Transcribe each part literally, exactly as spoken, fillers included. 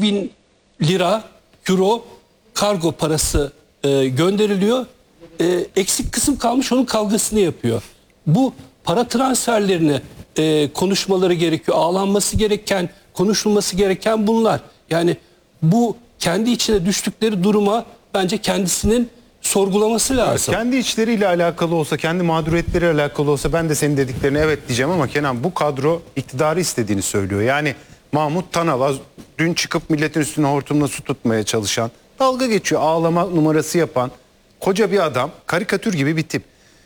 bin lira, euro kargo parası e, gönderiliyor. E, eksik kısım kalmış, onun kavgasını yapıyor. Bu para transferlerini e, konuşmaları gerekiyor. Ağlanması gereken, konuşulması gereken bunlar. Yani bu kendi içine düştükleri duruma bence kendisinin sorgulaması lazım. Ya kendi içleriyle alakalı olsa, kendi mağduriyetleriyle alakalı olsa ben de senin dediklerine evet diyeceğim ama Kenan, bu kadro iktidarı istediğini söylüyor. Yani Mahmut Tanal az dün çıkıp milletin üstüne hortumla su tutmaya çalışan, dalga geçiyor, ağlama numarası yapan koca bir adam, karikatür gibi bir tip.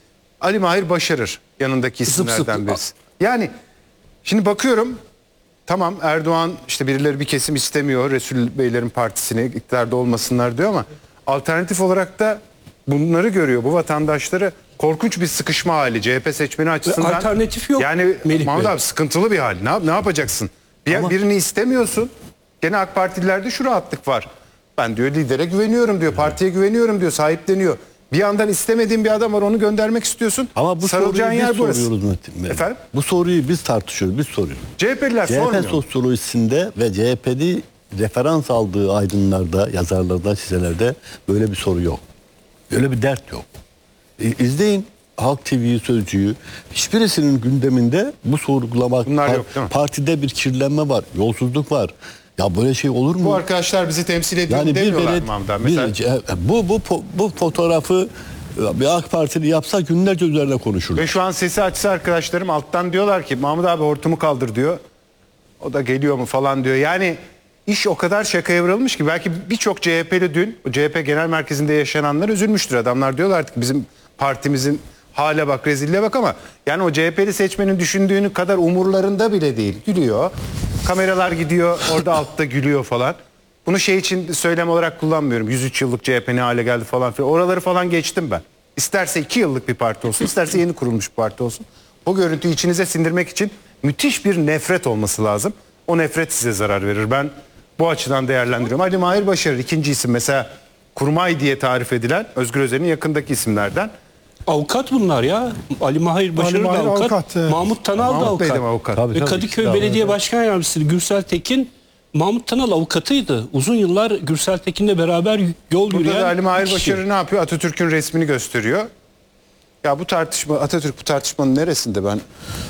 Ali Mahir Başarır yanındaki isimlerden zıp. birisi. Yani şimdi bakıyorum, tamam Erdoğan işte birileri bir kesim istemiyor Resul Beylerin partisine iktidarda olmasınlar diyor ama alternatif olarak da bunları görüyor. Bu vatandaşları korkunç bir sıkışma hali C H P seçmeni açısından. Alternatif yok. Yani Melih Mahmut Bey. abi sıkıntılı bir hal. Ne, yap- ne yapacaksın? Bir, Ama- birini istemiyorsun. Gene AK Partililerde şu rahatlık var. Ben diyor lidere güveniyorum diyor. Partiye güveniyorum diyor. Sahipleniyor. Bir yandan istemediğin bir adam var, onu göndermek istiyorsun. Ama bu sarılacağın soruyu yer biz burası. soruyoruz Metin Bey. Efendim? Bu soruyu biz tartışıyoruz, biz soruyoruz. C H P'liler C H P sormuyor. sosyolojisinde ve C H P'li referans aldığı aydınlarda, yazarlarda, çizelerde böyle bir soru yok. Böyle bir dert yok. E, izleyin Halk T V'yi, Sözcü'yü. Hiçbirisinin gündeminde bu sorgulamak, Bunlar yok, değil mi? partide bir kirlenme var, yolsuzluk var. Ya böyle şey olur mu? Bu arkadaşlar bizi temsil ediyor Yani bir demiyorlar beled- mı Mahmut abi? bir- Mesela bu bu fo- bu fotoğrafı bir AK Partili yapsa günlerce üzerine konuşur. ve şu an sesi açsa arkadaşlarım alttan diyorlar ki Mahmut abi hortumu kaldır diyor. O da geliyor mu falan diyor. Yani iş o kadar şakaya vurulmuş ki belki birçok C H P'li dün C H P Genel Merkezi'nde yaşananlar üzülmüştür. Adamlar diyorlar ki bizim partimizin hale bak, rezilliğe bak ama yani o C H P'li seçmenin düşündüğünü kadar umurlarında bile değil. Gülüyor. Kameralar gidiyor orada altta gülüyor falan. Bunu şey için söylem olarak kullanmıyorum. yüz üç yıllık C H P ne hale geldi falan filan. Oraları falan geçtim ben. İsterse iki yıllık bir parti olsun, isterse yeni kurulmuş bir parti olsun. Bu görüntüyü içinize sindirmek için müthiş bir nefret olması lazım. O nefret size zarar verir. Ben bu açıdan değerlendiriyorum. Ali Mahir Başarır ikinci isim. Mesela kurmay diye tarif edilen Özgür Özel'in yakındaki isimlerden. Avukat bunlar ya. Ali Mahir Başarır da Mahir avukat. avukat, evet. Mahmut Tanal da Mahmut Bey de avukat. mi avukat? Tabii, Ve tabii. Kadıköy İkisi de Belediye avukat. Başkan Yardımcısı Gürsel Tekin, Mahmut Tanal avukatıydı. Uzun yıllar Gürsel Tekin'le beraber yol Burada yürüyen da Ali Mahir bir kişi. Başarır ne yapıyor? Atatürk'ün resmini gösteriyor. Ya bu tartışma, Atatürk bu tartışmanın neresinde ben?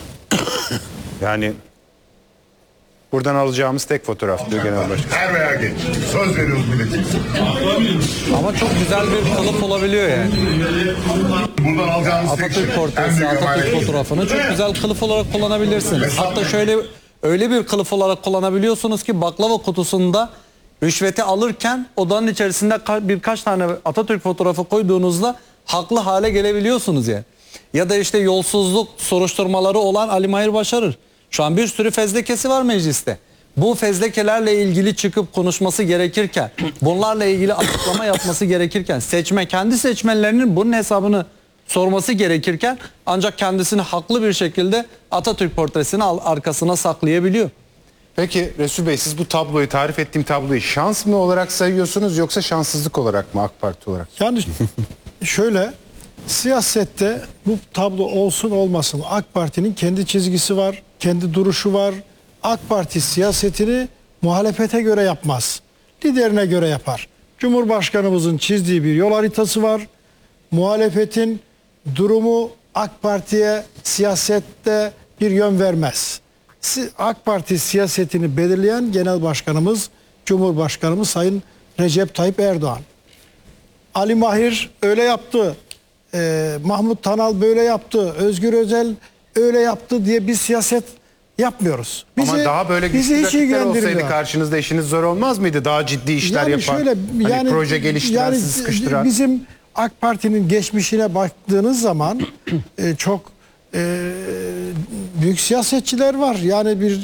Yani buradan alacağımız tek fotoğraf diyor Genel Başkan. Er veya geç. Söz veriyoruz milletimize. Ama çok güzel bir kalıp olabiliyor yani. Buradan alacağımız tek şey. Atatürk en portresi, büyük Atatürk emanet. fotoğrafını çok güzel kılıf olarak kullanabilirsiniz. Hatta şöyle öyle bir kılıf olarak kullanabiliyorsunuz ki baklava kutusunda rüşveti alırken odanın içerisinde ka- birkaç tane Atatürk fotoğrafı koyduğunuzda haklı hale gelebiliyorsunuz yani. Ya da işte yolsuzluk soruşturmaları olan Ali Mahir Başarır. Şu an bir sürü fezlekesi var mecliste. Bu fezlekelerle ilgili çıkıp konuşması gerekirken, bunlarla ilgili açıklama yapması gerekirken, seçme kendi seçmenlerinin bunun hesabını sorması gerekirken ancak kendisini haklı bir şekilde Atatürk portresini al- arkasına saklayabiliyor. Peki Resul Bey, siz bu tabloyu, tarif ettiğim tabloyu şans mı olarak sayıyorsunuz yoksa şanssızlık olarak mı AK Parti olarak? Yani şöyle, siyasette bu tablo olsun olmasın AK Parti'nin kendi çizgisi var, kendi duruşu var. AK Parti siyasetini muhalefete göre yapmaz. Liderine göre yapar. Cumhurbaşkanımızın çizdiği bir yol haritası var. Muhalefetin durumu AK Parti'ye siyasette bir yön vermez. Si- AK Parti siyasetini belirleyen Genel Başkanımız, Cumhurbaşkanımız Sayın Recep Tayyip Erdoğan. Ali Mahir öyle yaptı. Ee, Mahmut Tanal böyle yaptı. Özgür Özel öyle yaptı diye bir siyaset yapmıyoruz. Ama daha böyle bizi güçlü hiç rakipler olsaydı ilgilendirmiyor. karşınızda işiniz zor olmaz mıydı? Daha ciddi işler Yani yapan, şöyle, hani yani, proje geliştiren, yani sizi sıkıştıran. Bizim AK Parti'nin geçmişine baktığınız zaman e, çok e, büyük siyasetçiler var. Yani bir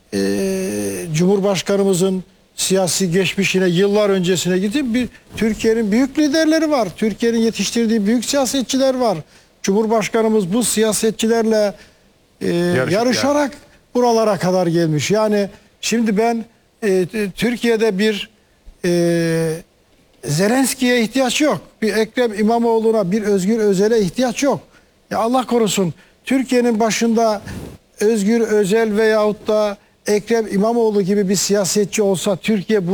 e, Cumhurbaşkanımızın siyasi geçmişine, yıllar öncesine gidip bir Türkiye'nin büyük liderleri var. Türkiye'nin yetiştirdiği büyük siyasetçiler var. Cumhurbaşkanımız bu siyasetçilerle e, Yarışıp yarışarak buralara kadar gelmiş. Yani şimdi ben e, Türkiye'de bir e, Zelenski'ye ihtiyaç yok. Bir Ekrem İmamoğlu'na, bir Özgür Özel'e ihtiyaç yok. Ya Allah korusun, Türkiye'nin başında Özgür Özel veyahut da Ekrem İmamoğlu gibi bir siyasetçi olsa Türkiye bu